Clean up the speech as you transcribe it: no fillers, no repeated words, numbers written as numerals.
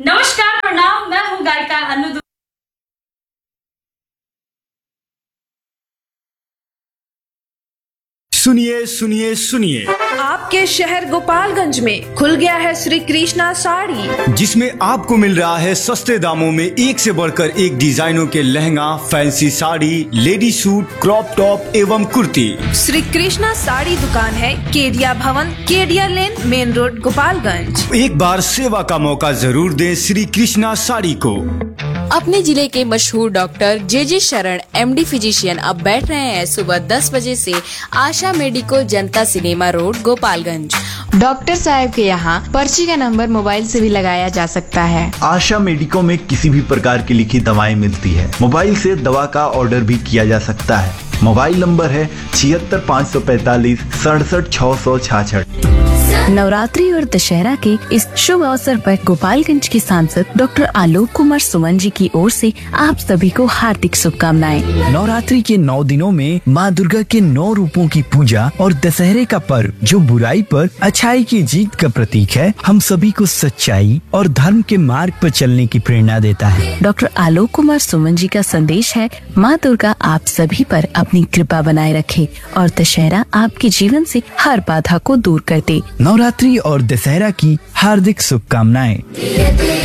नमस्कार, प्रणाम। मैं हूँ गायिका अनु। सुनिए सुनिए सुनिए, आपके शहर गोपालगंज में खुल गया है श्री कृष्णा साड़ी, जिसमें आपको मिल रहा है सस्ते दामों में एक से बढ़कर एक डिजाइनों के lehenga, fancy sari, lady suit, crop top एवं कुर्ती। श्री कृष्णा साड़ी दुकान है केडिया भवन, केडिया लेन, मेन रोड, गोपालगंज। एक बार सेवा का मौका जरूर दें श्री कृष्णा साड़ी को। अपने जिले के मशहूर डॉक्टर जे शरण MD फिजिशियन अब बैठ रहे हैं सुबह 10 बजे से आशा मेडिको, जनता सिनेमा रोड, गोपालगंज। डॉक्टर साहब के यहाँ पर्ची का नंबर मोबाइल से भी लगाया जा सकता है। आशा मेडिको में किसी भी प्रकार की लिखी दवाएं मिलती है। मोबाइल से दवा का ऑर्डर भी किया जा सकता है। मोबाइल नंबर है 76 545 67 666। नवरात्रि और दशहरा के इस शुभ अवसर पर गोपालगंज के सांसद डॉक्टर आलोक कुमार सुमन जी की ओर से आप सभी को हार्दिक शुभकामनाएं। नवरात्रि के 9 दिनों में माँ दुर्गा के 9 रूपों की पूजा और दशहरे का पर्व जो बुराई पर अच्छाई की जीत का प्रतीक है, हम सभी को सच्चाई और धर्म के मार्ग पर चलने की प्रेरणा देता है। डॉक्टर आलोक कुमार सुमन जी का संदेश है, माँ दुर्गा आप सभी पर अपनी कृपा बनाए रखे और दशहरा आपके जीवन से हर बाधा को दूर कर दे। नवरात्रि और दशहरा की हार्दिक शुभकामनाएं।